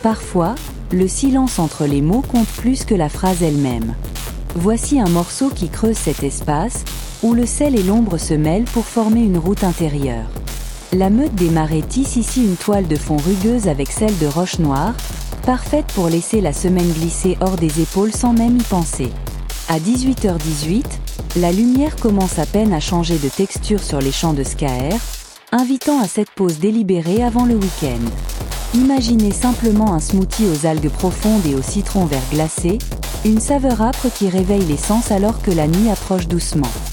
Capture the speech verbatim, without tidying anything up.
Parfois, le silence entre les mots compte plus que la phrase elle-même. Voici un morceau qui creuse cet espace, où le sel et l'ombre se mêlent pour former une route intérieure. La meute des marais tisse ici une toile de fond rugueuse avec celle de roche noire, parfaite pour laisser la semaine glisser hors des épaules sans même y penser. À dix-huit heures dix-huit, la lumière commence à peine à changer de texture sur les champs de Skaer, invitant à cette pause délibérée avant le week-end. Imaginez simplement un smoothie aux algues profondes et au citron vert glacé, une saveur âpre qui réveille les sens alors que la nuit approche doucement.